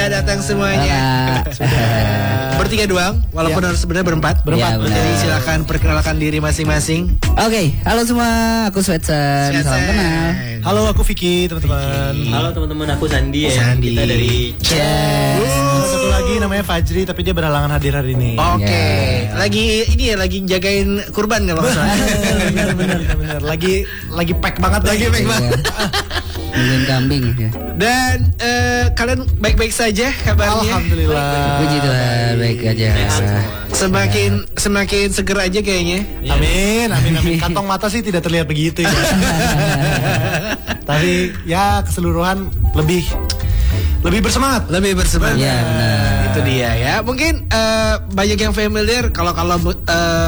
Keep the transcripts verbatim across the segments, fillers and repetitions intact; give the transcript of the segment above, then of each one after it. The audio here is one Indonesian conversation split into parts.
datang semuanya. Bertiga doang, walaupun ya. harus sebenarnya berempat. Berempat. Ya, jadi silakan perkenalkan diri masing-masing. Oke, okay. Halo semua, aku Sweatsen. Salam kenal. Halo, aku Vicky, teman-teman. Halo teman-teman, aku Sandi ya. Sandi. Kita dari Chess. Uh, satu lagi namanya Fajri, tapi dia berhalangan hadir hari ini. Oke, okay. yeah. lagi ini ya, lagi jagain kurban kalau nggak salah. Bener, bener, bener. Lagi, lagi pack banget. Lagi pack banget. Mungkin kambing ya. Dan uh, kalian baik-baik saja kabarnya? Alhamdulillah. Puji Tuhan, baik aja. Semakin semakin seger aja kayaknya. Amin, amin, amin. Kantong mata sih tidak terlihat begitu ya. Tapi ya keseluruhan lebih lebih bersemangat, lebih bersemangat. Ya, benar. Itu dia ya. Mungkin uh, banyak yang familiar kalau kalau uh,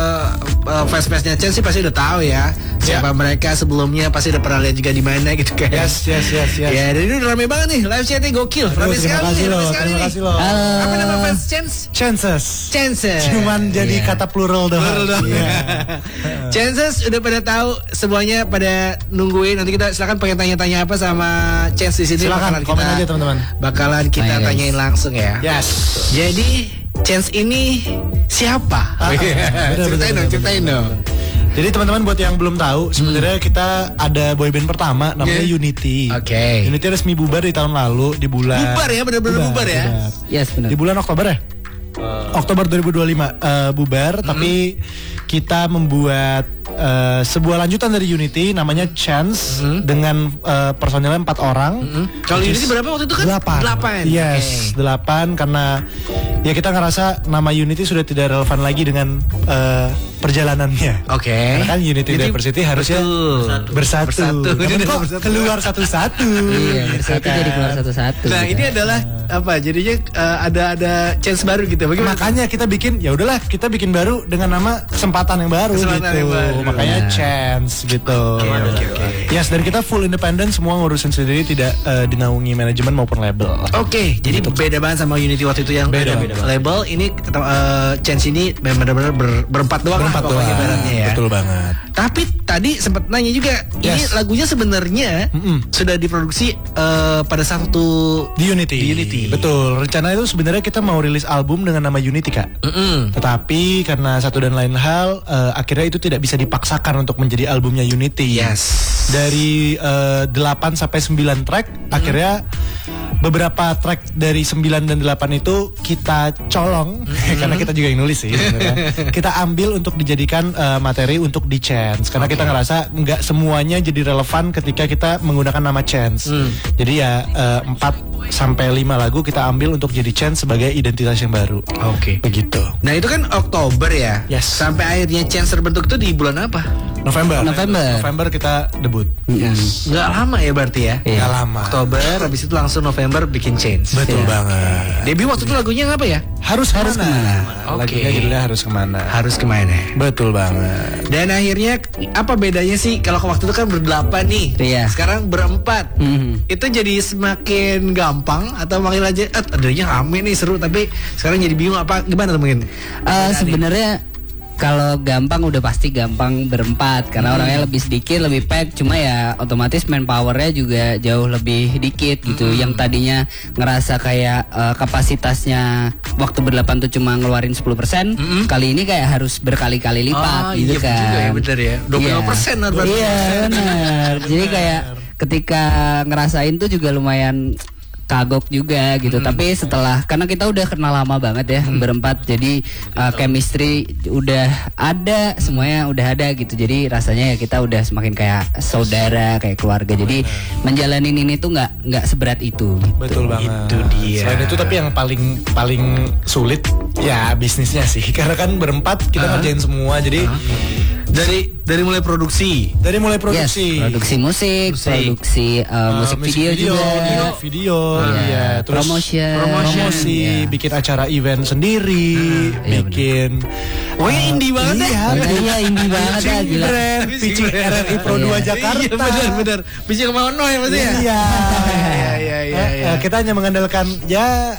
uh, fans-fansnya Chen sih pasti udah tahu ya. Siapa yeah. mereka sebelumnya, pasti udah pernah lihat juga di mana gitu kan. Yes, yes, yes, yes. Ya, dan ini udah rame banget nih. Live chatnya gokil. Rame sekali. Terima kasih loh. Terima kasih loh. Apa nama fans Chen? Chances. Chances. Cuman jadi yeah. kata plural doang. Plural doang. Yeah. Chances udah pada tahu semuanya, pada nungguin. Nanti kita silakan pengen tanya-tanya apa sama Chance di sini. Silakan komen aja teman-teman. Bakalan kita Hai, tanyain langsung ya. Yes. Jadi Chance ini siapa? Ah, bener, ceritain dong, ceritain dong. Jadi teman-teman buat yang belum tahu, sebenarnya hmm. kita ada boyband pertama namanya yeah. Unity. Oke. Okay. Unity resmi bubar di tahun lalu di bulan. Bubar ya, benar-benar bubar, bubar ya. Benar. Yes, benar. Di bulan Oktober ya. Uh. Oktober dua ribu dua puluh lima uh, bubar, hmm. tapi kita membuat uh, sebuah lanjutan dari Unity namanya Chance hmm. dengan uh, personilnya empat orang. Hmm. Kalau Unity berapa waktu itu kan? Delapan. Delapan. Yes, okay. delapan karena ya kita ngerasa nama Unity sudah tidak relevan lagi dengan uh, perjalanannya. Oke. Okay. Karena kan Unity Jadi, Diversity harusnya bersatu. Bersatu. bersatu. Jadi kok bersatu. Keluar satu-satu. Iya, bersatu kan. Jadi keluar satu-satu. Nah, gitu. Ini adalah apa? Jadinya uh, ada ada chance baru gitu. Bagaimana? Makanya kita bikin, ya udahlah kita bikin baru dengan nama kesempatan yang baru kesempatan gitu. Yang baru. Makanya yeah. chance gitu. Oke, oke, oke. Yes, dan kita full independent, semua ngurusin sendiri, tidak uh, dinaungi manajemen maupun label. Oke, okay, jadi gitu. Beda banget sama Unity waktu itu yang beda, beda, beda label. Ini uh, chance ini benar-benar ber, berempat doang berempat lah pokoknya baratnya ya. Betul banget. Tapi tadi sempat nanya juga, yes. ini lagunya sebenarnya Mm-mm. sudah diproduksi uh, pada satu di Unity. Di Unity. Betul. Rencana itu sebenarnya kita mau rilis album dengan nama Unity, Kak. Mm-mm. Tetapi karena satu dan lain hal, uh, akhirnya itu tidak bisa dipaksakan untuk menjadi albumnya Unity. Yes. Dari uh, delapan sampai sembilan track, mm. akhirnya beberapa track dari sembilan dan delapan itu kita colong mm-hmm. karena kita juga yang nulis sih sebenarnya. Kita ambil untuk dijadikan uh, materi untuk di Chance karena okay. kita ngerasa nggak semuanya jadi relevan ketika kita menggunakan nama Chance. Mm. Jadi ya uh, empat sampai lima lagu kita ambil untuk jadi Chance sebagai identitas yang baru. Oke. Okay. Begitu. Nah, itu kan Oktober ya. Yes. Sampai akhirnya Chance terbentuk itu di bulan apa? November. November. November kita debut. Yes. Nggak lama ya berarti ya? Nggak yeah. lama. Oktober, habis itu langsung November bikin Change. Betul yeah. banget. Debut waktu itu lagunya apa ya? Harus harus kemana? Oke. Okay. Lagunya judulnya harus kemana? Harus kemana? Betul banget. Dan akhirnya apa bedanya sih kalau waktu itu kan berdelapan nih, yeah. sekarang berempat. Mm-hmm. Itu jadi semakin gampang atau makin aja? Eh, adanya rame nih seru, tapi sekarang jadi bingung apa gimana tuh mungkin? Uh, sebenarnya kalau gampang udah pasti gampang berempat karena hmm. orangnya lebih sedikit, lebih pack, cuma ya otomatis manpowernya juga jauh lebih dikit gitu. Hmm. Yang tadinya ngerasa kayak uh, kapasitasnya waktu berdelapan tuh cuma ngeluarin sepuluh persen, hmm. kali ini kayak harus berkali-kali lipat oh, gitu iya, kan. Juga ya bener ya. dua puluh persen yeah. berarti. Iya benar. Jadi kayak ketika ngerasain tuh juga lumayan kagok juga gitu. Hmm. Tapi setelah, karena kita udah kenal lama banget ya, hmm. berempat, jadi uh, chemistry udah ada, semuanya udah ada gitu. Jadi rasanya ya kita udah semakin kayak saudara, kayak keluarga. Jadi menjalanin ini tuh nggak nggak seberat itu. Gitu. Betul banget. Itu dia. Selain itu tapi yang paling paling sulit ya bisnisnya sih. Karena kan berempat kita uh-huh. ngerjain semua. Jadi uh-huh. Dari dari mulai produksi, dari mulai produksi, yes, produksi musik, musik. produksi uh, uh, musik, musik video, video juga, video, uh, ya, terus promotion, promosi, yeah. bikin acara event sendiri, hmm, bikin, oh ya indie banget iya, ya, iya indie banget ya, gila. Pitching R R I Pro dua Jakarta, iya benar-benar, pitching kemauan no ya maksudnya, iya, iya, iya, iya, iya. Kita hanya mengandalkan ya.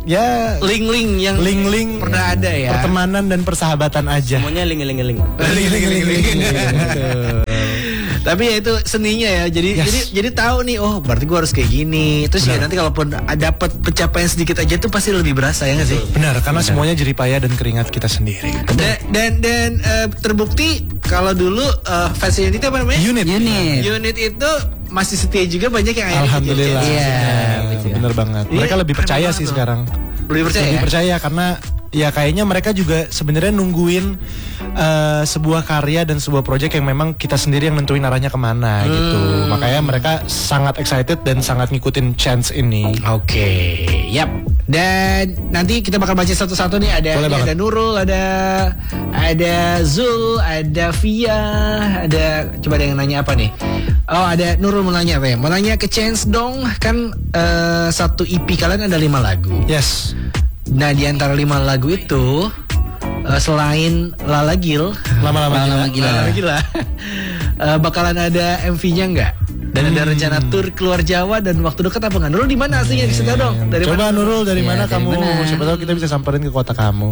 Ya link-link yang link-link pernah ada ya, pertemanan dan persahabatan aja. Semuanya link-link-link. Link-link-link. Tapi ya itu seninya ya. Jadi Yes. jadi jadi tahu nih, oh berarti gue harus kayak gini. Terus ya nanti kalaupun dapat pencapaian sedikit aja tuh pasti lebih berasa ya nggak sih? Benar, karena semuanya jerih payah dan keringat kita sendiri. Dan dan, dan eh, terbukti kalau dulu eh, fans unit itu apa namanya? Unit. Unit. Unit itu masih setia juga, banyak yang akhirnya Alhamdulillah. jadi- Iya, Ya, bener banget. Mereka Iya, lebih keren percaya banget sih tuh. sekarang. Lebih percaya Lebih ya? percaya karena ya kayaknya mereka juga sebenarnya nungguin eh, sebuah karya dan sebuah project yang memang kita sendiri yang nentuin arahnya kemana gitu. Hmm. Makanya mereka sangat excited dan sangat ngikutin chance ini. Oke, yap. Dan nanti kita bakal baca satu-satu nih. Ada Boleh ini banget. ada Nurul, ada ada Zul, ada Via, ada coba ada yang nanya apa nih? Oh, ada Nurul mau nanya apa ya? Mau nanya ke Chance dong, kan eh, satu E P kalian ada lima lagu. Yes. Nah, di antara lima lagu itu eh, selain Lala Gil, Lama-lama Lama-lama gila. gila. Lala Gila, eh, bakalan ada M V-nya nggak? Dan ada rencana tur keluar Jawa dan waktu dekat apa nggak? Nurul di mana aslinya? Di situ dong. Dari Coba mana? Nurul dari Ya, mana dari kamu? mana? Siapa tahu kita bisa samperin ke kota kamu.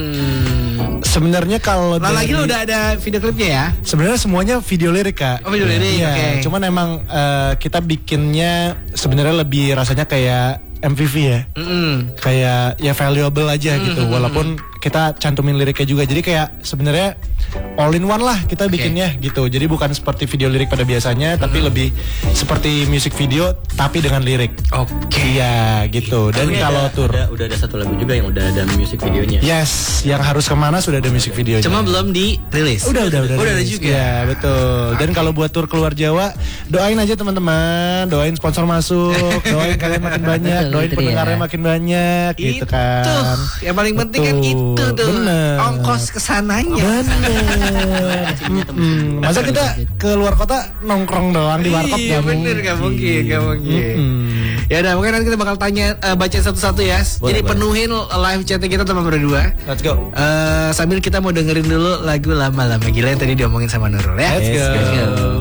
Hmm. Sebenarnya kalau Lala dari- Gil udah ada video klipnya ya? Sebenarnya semuanya video lirik kak. Oh, video lirik, Iya, oke. cuman emang eh, kita bikinnya sebenarnya lebih rasanya kayak M V V ya, Mm-mm. kayak ya valuable aja gitu. Walaupun kita cantumin liriknya juga, jadi kayak sebenarnya all in one lah kita bikinnya gitu. Jadi bukan seperti video lirik pada biasanya, tapi lebih seperti music video tapi dengan lirik. Oke. Iya gitu. Dan Tapi kalau ada- tour, ada- udah ada satu lagu juga yang udah ada music videonya. yes, yang harus kemana sudah ada music videonya. Cuma belum dirilis. Udah, udah, udah. Udah ada rilis. juga. Ya, betul. Dan kalau buat tur keluar Jawa, doain aja teman-teman, doain sponsor masuk, doain kalian makin banyak, Betul, doain itu pendengarnya dia. makin banyak, gitu kan. Itu yang paling penting kan Betul. itu tuh. Bener. Ongkos kesananya. Bener. Mm-mm. Masa kita ke luar kota nongkrong doang di warkop Iya nggak bener, mungkin. gak mungkin, gak mungkin. Mm-mm. Ya udah, mungkin nanti kita bakal tanya, eh, baca satu-satu ya. Jadi Boleh, boleh. penuhin live chatnya kita teman berdua. Let's go. Eh, sambil kita mau dengerin dulu lagu lama-lama gila yang tadi diomongin sama Nurul ya. Let's go. Let's go.